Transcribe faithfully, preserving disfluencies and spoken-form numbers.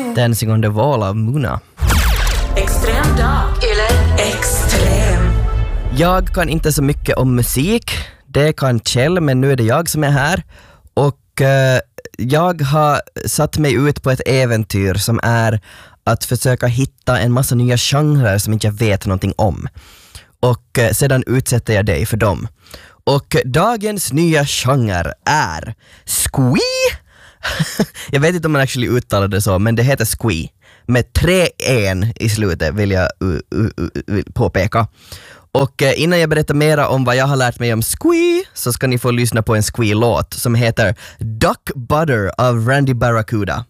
Dancing on the wall av Muna. Extrem dag eller extrem. Jag kan inte så mycket om musik. Det kan Kjell, men nu är det jag som är här. Och eh, jag har satt mig ut på ett äventyr som är att försöka hitta en massa nya genrer som inte jag vet någonting om. Och eh, sedan utsätter jag dig för dem. Och dagens nya genre är squee. Jag vet inte om man actually uttalar det så, men det heter squee. Med tre en i slutet vill jag uh, uh, uh, påpeka. Och eh, innan jag berättar mera om vad jag har lärt mig om squee så ska ni få lyssna på en squee-låt som heter Duck Butter av Randy Barracuda.